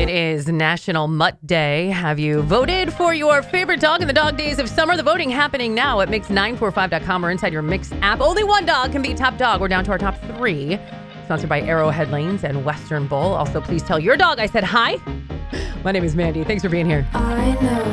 It is National Mutt Day. Have you voted for your favorite dog in the dog days of summer? The voting happening now at mix945.com or inside your Mix app. Only one dog can be top dog. We're down to our top 3. Sponsored by Arrowhead Lanes and Western Bowl. Also, please tell your dog I said hi. My name is Mandy. Thanks for being here. I know